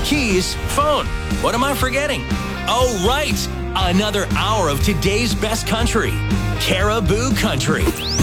keys, phone. What am I forgetting? Oh, right. Another hour of today's best country. Caribou Country.